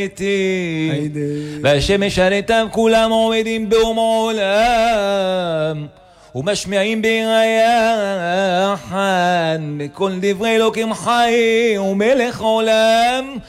והשמש עליתם כולם עומדים באום עולם ומשמיעים ביחד בכל דברי אלוקים חי ומלך עולם